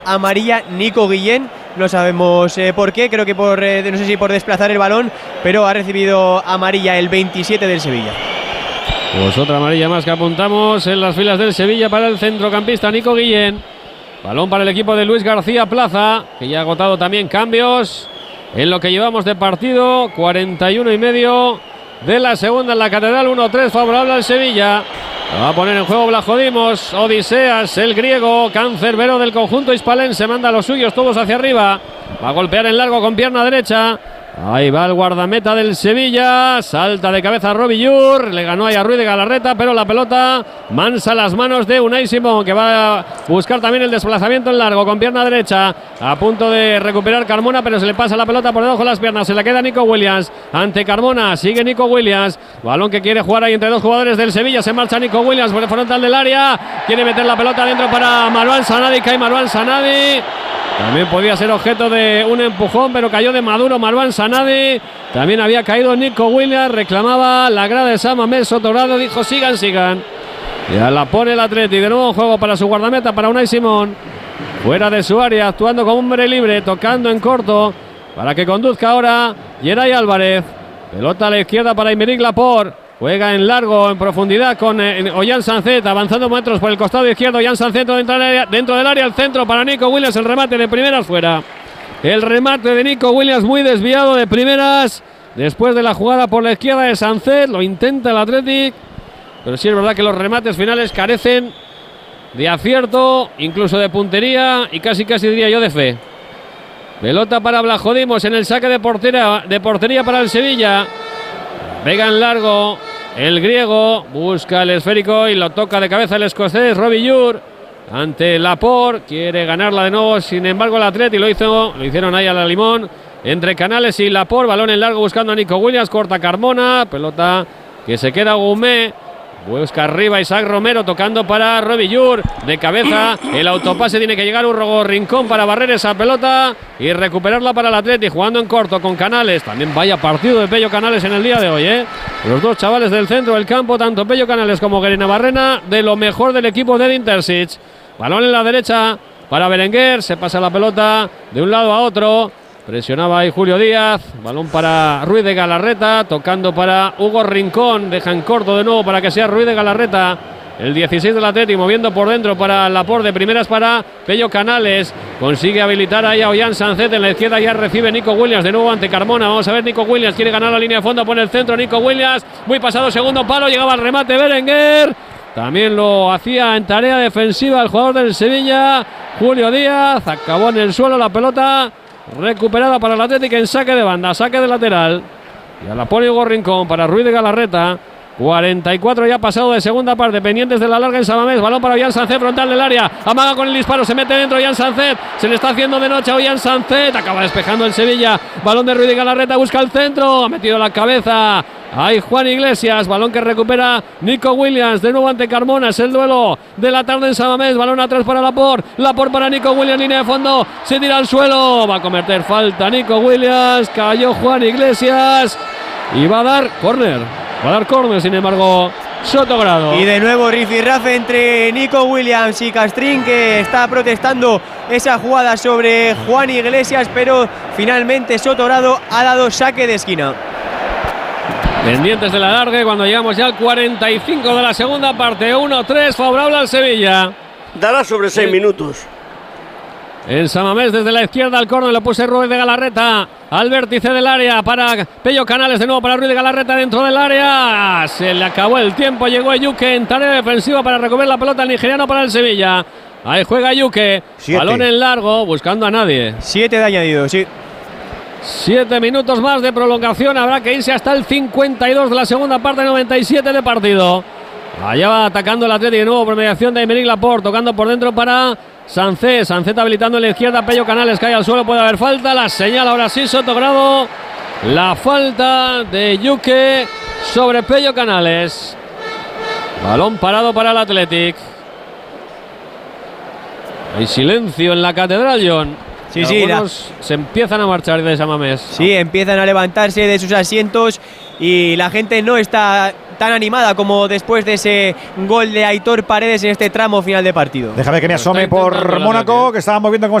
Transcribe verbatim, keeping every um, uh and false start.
amarilla Nico Guillén, no sabemos eh, por qué, creo que por eh, no sé si por desplazar el balón, pero ha recibido amarilla el veintisiete del Sevilla. Pues otra amarilla más que apuntamos en las filas del Sevilla para el centrocampista Nico Guillén. Balón para el equipo de Luis García Plaza, que ya ha agotado también cambios en lo que llevamos de partido. cuarenta y uno y medio de la segunda en la Catedral, uno tres favorable al Sevilla. Lo va a poner en juego Blajodimos, Odiseas, el griego, cancerbero del conjunto hispalense, manda a los suyos todos hacia arriba. Va a golpear en largo con pierna derecha. Ahí va el guardameta del Sevilla, salta de cabeza Robillur, le ganó ahí a Ruiz de Galarreta, pero la pelota mansa las manos de Unai Simón, que va a buscar también el desplazamiento en largo con pierna derecha, a punto de recuperar Carmona, pero se le pasa la pelota por debajo de las piernas, se la queda Nico Williams, ante Carmona, sigue Nico Williams, balón que quiere jugar ahí entre dos jugadores del Sevilla, se marcha Nico Williams por el frontal del área, quiere meter la pelota dentro para Marwan Sanadi, cae Marwan Sanadi. También podía ser objeto de un empujón, pero cayó de maduro Marwan Sanadi. También había caído Nico Williams, reclamaba la grada de San Mamés. Sotogrado dijo sigan, sigan. Ya la pone el Atleti, de nuevo juego para su guardameta, para Unai Simón. Fuera de su área, actuando como hombre libre, tocando en corto, para que conduzca ahora Yeray Álvarez. Pelota a la izquierda para Aymeric Laporte. Juega en largo, en profundidad con eh, Ollán Sancet, avanzando metros por el costado izquierdo. Ollán Sancet dentro del área, dentro del área, el centro para Nico Williams, el remate de primeras fuera. El remate de Nico Williams muy desviado de primeras, después de la jugada por la izquierda de Sancet, lo intenta el Athletic, pero sí es verdad que los remates finales carecen de acierto, incluso de puntería y casi casi diría yo de fe. Pelota para Blajodimos en el saque de portería, de portería para el Sevilla. Vega en largo, el griego busca el esférico y lo toca de cabeza el escocés Robillur ante Laporte, quiere ganarla de nuevo, sin embargo el Atleti lo hizo, lo hicieron ahí a la limón entre Canales y Laporte, balón en largo buscando a Nico Williams, corta Carmona, pelota que se queda Goumé. Busca arriba Isaac Romero tocando para Robillur, de cabeza, el autopase tiene que llegar Urrogo Rincón para barrer esa pelota y recuperarla para el Atleti, jugando en corto con Canales. También vaya partido de Pello Canales en el día de hoy, ¿eh? Los dos chavales del centro del campo, tanto Pello Canales como Guerina Barrena, de lo mejor del equipo de Intersic. Balón en la derecha para Berenguer, se pasa la pelota de un lado a otro. Presionaba ahí Julio Díaz, balón para Ruiz de Galarreta, tocando para Hugo Rincón, deja en corto de nuevo para que sea Ruiz de Galarreta, el dieciséis del Atleti, moviendo por dentro para Laporte, de primeras para Pello Canales, consigue habilitar ahí a Ollán Sancet, en la izquierda ya recibe Nico Williams, de nuevo ante Carmona, vamos a ver Nico Williams, quiere ganar la línea de fondo, pone el centro Nico Williams, muy pasado segundo palo, llegaba al remate Berenguer, también lo hacía en tarea defensiva el jugador del Sevilla, Julio Díaz, acabó en el suelo la pelota, recuperada para el Atlético en saque de banda, saque de lateral. Ya la pone Hugo Rincón para Ruiz de Galarreta. cuarenta y cuatro ya pasado de segunda parte, pendientes de la larga en Samamés. Balón para Ollán Sancet, frontal del área. Amaga con el disparo, se mete dentro Ollán Sancet. Se le está haciendo de noche a Ollán Sancet. Acaba despejando el Sevilla. Balón de Ruiz de Galarreta, busca el centro. Ha metido la cabeza. Ahí Juan Iglesias, balón que recupera Nico Williams, de nuevo ante Carmona, es el duelo de la tarde en Samamés, balón atrás para Laporte, Laporte para Nico Williams, línea de fondo, se tira al suelo, va a cometer falta Nico Williams, cayó Juan Iglesias y va a dar córner, va a dar córner, sin embargo, Sotogrado. Y de nuevo rifirrafe entre Nico Williams y Castrín, que está protestando esa jugada sobre Juan Iglesias, pero finalmente Sotogrado ha dado saque de esquina. Pendientes de la larga cuando llegamos ya al cuarenta y cinco de la segunda parte, uno tres favorable al Sevilla. Dará sobre seis eh. minutos. En Samamés desde la izquierda al córner, lo puse Ruiz de Galarreta al vértice del área para Pello Canales, de nuevo para Ruiz de Galarreta dentro del área. Se le acabó el tiempo, llegó Yuke en tarea defensiva para recoger la pelota, el nigeriano para el Sevilla. Ahí juega Yuke, balón en largo, buscando a nadie. Siete de añadido, sí. Siete minutos más de prolongación, habrá que irse hasta el cincuenta y dos de la segunda parte, noventa y siete de partido. Allá va atacando el Atlético de nuevo por mediación de Aymeric Laporte, tocando por dentro para Sancet, Sancet habilitando en la izquierda, Pello Canales cae al suelo, puede haber falta, la señala ahora sí Sotogrado, la falta de Yuke sobre Pello Canales. Balón parado para el Athletic. Hay silencio en la Catedral, John. Sí, sí, la... se empiezan a marchar de Samamés. Sí, empiezan a levantarse de sus asientos y la gente no está tan animada como después de ese gol de Aitor Paredes en este tramo final de partido. Déjame que me asome por Mónaco, que estábamos viendo cómo